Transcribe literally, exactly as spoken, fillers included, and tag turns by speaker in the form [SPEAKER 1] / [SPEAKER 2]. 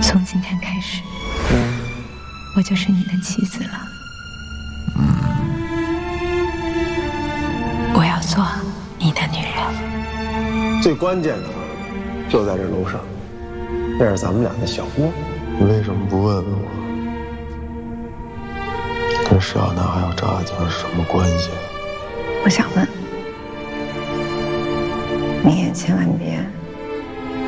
[SPEAKER 1] 从今天开始，我就是你的妻子了。我要做你的女人。
[SPEAKER 2] 最关键的就在这楼上，那是咱们俩的小窝。
[SPEAKER 3] 你为什么不问问我，跟石小楠还有张亚静是什么关系？
[SPEAKER 1] 我想问，你也千万别